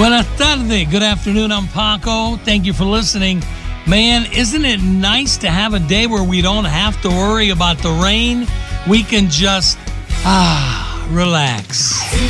Buenas tardes. Good afternoon. I'm Paco. Thank you for listening. Man, isn't it nice to have a day where we don't have to worry about the rain? We can just, relax.